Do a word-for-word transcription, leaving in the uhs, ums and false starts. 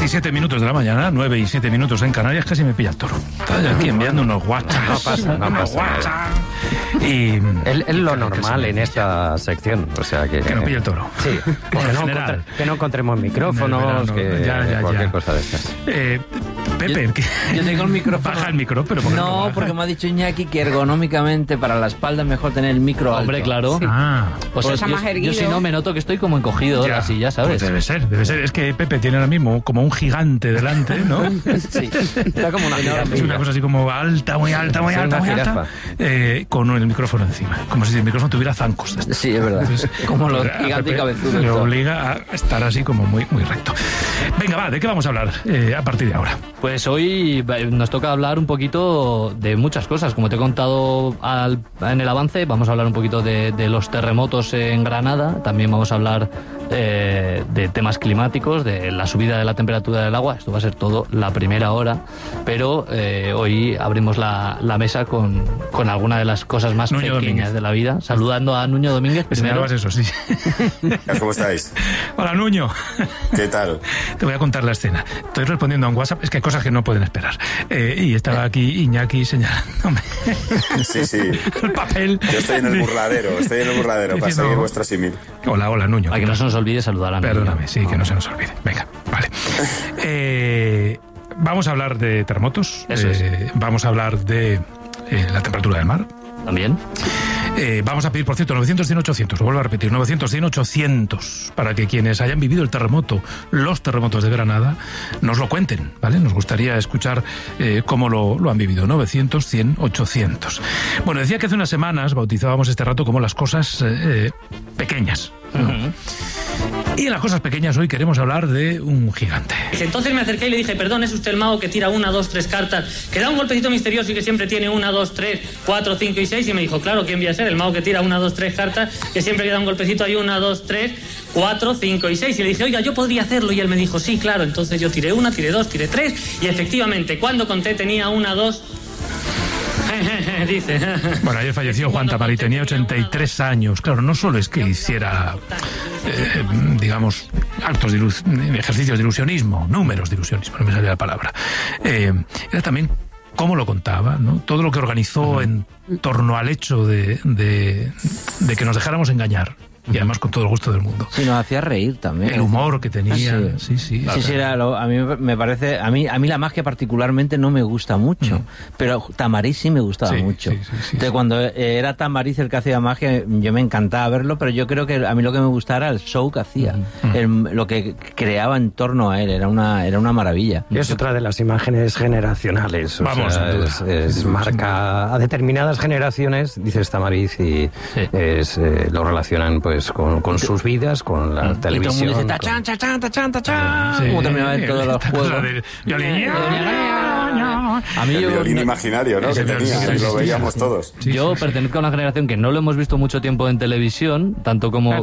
y siete minutos de la mañana, nueve y siete minutos en Canarias, casi me pilla el toro. Estoy aquí enviando unos WhatsApp. No pasa, no unos pasa. WhatsApp. Y Es, es lo y normal en esta sección, o sea que... que no pille el toro. Sí, En que no, general. encontre- que no encontremos micrófonos, En el verano, que ya, ya, cualquier ya. cosa de estas. Eh, Pepe, que Yo tengo el micrófono. baja el micro, pero ¿por qué lo No, baja? porque me ha dicho Iñaki que ergonómicamente para la espalda es mejor tener el micro alto. Hombre, claro. Ah, O sea, Pues yo, más yo erguido. si no me noto que estoy como encogido de ya. la silla, ¿sabes? Pues debe ser, debe ser. Es que Pepe tiene ahora mismo como un gigante delante, ¿no? Sí, está como una Es una cosa así como alta, muy alta, muy Sí, alta, una muy alta, jirafa. eh, con el micrófono encima, como si el micrófono tuviera zancos. Sí, es verdad. Entonces, Como los a gigantes y Pepe cabezudos. le todo. obliga a estar así como muy, muy recto. Venga, va, ¿de qué vamos a hablar eh, a partir de ahora? Pues hoy eh, nos toca hablar un poquito de muchas cosas. Como te he contado al- en el avance, vamos a hablar un poquito de, de los terremotos en Granada. También vamos a hablar eh, de temas climáticos, de la subida de la temperatura del agua. Esto va a ser todo la primera hora. Pero eh, hoy abrimos la, la mesa con, con alguna de las cosas más Nuño pequeñas Domínguez. de la vida. Saludando a Nuño Domínguez Me primero. señalabas eso, sí. ¿Cómo estáis? Hola, Nuño. ¿Qué tal? Te voy a contar la escena. Estoy respondiendo a un WhatsApp, es que hay cosas que no pueden esperar. Eh, y estaba aquí Iñaki señalándome Sí, sí. el papel. Yo estoy en el burladero, estoy en el burladero para Diciendo- seguir vuestro símil. Hola, hola, Nuño. A que no se nos olvide saludar a Nuño. Perdóname, sí, que no se nos olvide. Venga, vale. Eh, vamos a hablar de terremotos. Eso es. Eh, Vamos a hablar de eh, la temperatura del mar. También. Eh, vamos a pedir, por cierto, novecientos, cien, ochocientos. Lo vuelvo a repetir, novecientos, cien, ochocientos. Para que quienes hayan vivido el terremoto, los terremotos de Granada, nos lo cuenten, ¿vale? Nos gustaría escuchar eh, cómo lo, lo han vivido. novecientos, cien, ochocientos. Bueno, decía que hace unas semanas bautizábamos este rato como las cosas eh, pequeñas, ¿no? Y en las cosas pequeñas hoy queremos hablar de un gigante. Entonces me acerqué y le dije, perdón, ¿es usted el mago que tira una, dos, tres cartas, que da un golpecito misterioso y que siempre tiene una, dos, tres, cuatro, cinco y seis? Y me dijo, claro, ¿quién voy a ser? El mago que tira una, dos, tres cartas, que siempre que da un golpecito hay una, dos, tres, cuatro, cinco y seis. Y le dije, oiga, yo podría hacerlo. Y él me dijo, sí, claro. Entonces yo tiré una, tiré dos, tiré tres. Y efectivamente, cuando conté tenía una, dos... Dice. Bueno, ayer falleció Juan Tamari, tenía ochenta y tres años. Claro, no solo es que hiciera, eh, digamos, actos de ilu- ejercicios de ilusionismo, números de ilusionismo, no me salía la palabra. Eh, era también cómo lo contaba, ¿no? Todo lo que organizó en torno al hecho de, de, de que nos dejáramos engañar. Y además con todo el gusto del mundo. Sí, nos hacía reír también. El humor que tenía, sí, Sí. sí. Sí, sí, era lo- a mí me parece, a mí, a mí la magia particularmente no me gusta mucho, pero Tamariz sí me gustaba Sí, mucho. sí, sí, sí, Entonces sí. cuando eh, era Tamariz el que hacía magia, yo me encantaba verlo, pero yo creo que a mí lo que me gustaba era el show que hacía, el- lo que creaba en torno a él, era una, era una maravilla. Y es otra de las imágenes generacionales. O Vamos, sea, sin duda. es, es marca a determinadas generaciones, dice Tamariz, y Sí. es, eh, lo relacionan pues con, con sus vidas, con la Y todo el televisión. mundo dice, con- tachan, tachan, tachan, tachan, Sí. como terminaba en todos los Esta cosa juegos. del violín. A mí El yo, violín imaginario, ¿no? Ese Que violín, tenía, sí, que sí, lo sí, veíamos sí. todos. Sí, yo sí, sí. pertenezco a una generación que no lo hemos visto mucho tiempo en televisión, tanto como,